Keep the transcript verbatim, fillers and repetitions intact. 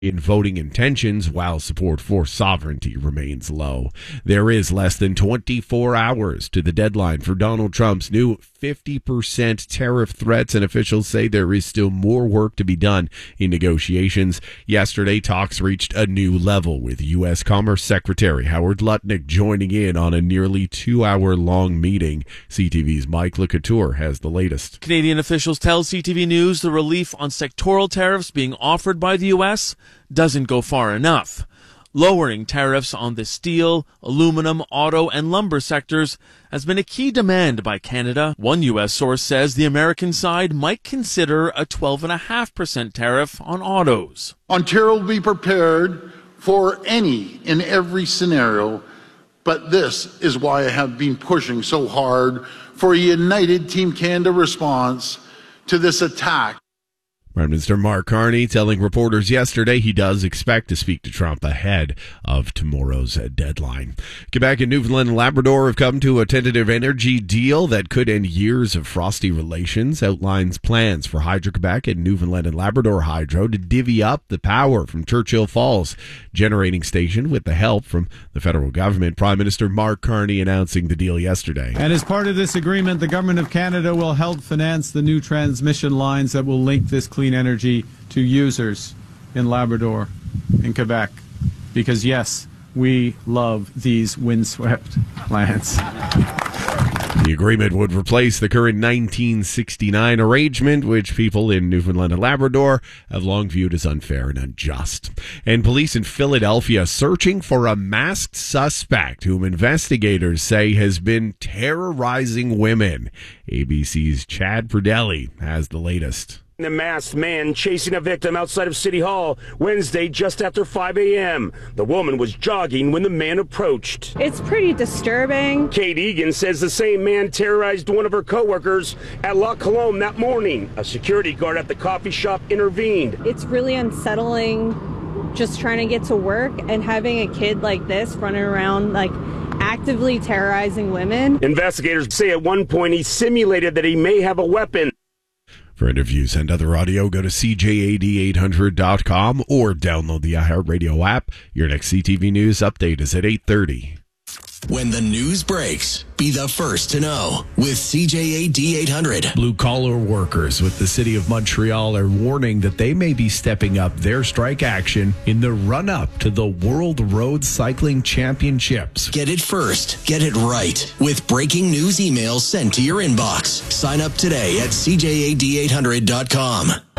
in voting intentions, while support for sovereignty remains low. There is less than twenty-four hours to the deadline for Donald Trump's new fifty percent tariff threats, and officials say there is still more work to be done in negotiations. Yesterday, talks reached a new level, with U S Commerce Secretary Howard Lutnick joining in on a nearly two-hour-long meeting. C T V's Mike LeCouture has the latest. Canadian officials tell C T V News the relief on sectoral tariffs being offered by the U S doesn't go far enough. Lowering tariffs on the steel, aluminum, auto, and lumber sectors has been a key demand by Canada. One U S source says the American side might consider a twelve point five percent tariff on autos. Ontario will be prepared for any and every scenario, but this is why I have been pushing so hard for a united Team Canada response to this attack. Prime Minister Mark Carney telling reporters yesterday he does expect to speak to Trump ahead of tomorrow's deadline. Quebec and Newfoundland and Labrador have come to a tentative energy deal that could end years of frosty relations. Outlines plans for Hydro-Quebec and Newfoundland and Labrador Hydro to divvy up the power from Churchill Falls generating station with the help from the federal government. Prime Minister Mark Carney announcing the deal yesterday. And as part of this agreement, the Government of Canada will help finance the new transmission lines that will link this clean energy to users in Labrador and Quebec. Because, yes, we love these windswept lands. The agreement would replace the current nineteen sixty-nine arrangement, which people in Newfoundland and Labrador have long viewed as unfair and unjust. And police in Philadelphia searching for a masked suspect whom investigators say has been terrorizing women. A B C's Chad Perdelli has the latest. A masked man chasing a victim outside of City Hall Wednesday just after five a.m. The woman was jogging when the man approached. It's pretty disturbing. Kate Egan says the same man terrorized one of her coworkers at La Colombe that morning. A security guard at the coffee shop intervened. It's really unsettling just trying to get to work and having a kid like this running around like actively terrorizing women. Investigators say at one point he simulated that he may have a weapon. For interviews and other audio, go to C J A D eight hundred dot com or download the iHeartRadio app. Your next C T V News update is at eight thirty. When the news breaks, be the first to know with C J A D eight hundred. Blue-collar workers with the City of Montreal are warning that they may be stepping up their strike action in the run-up to the World Road Cycling Championships. Get it first. Get it right. With breaking news emails sent to your inbox. Sign up today at C J A D eight hundred dot com.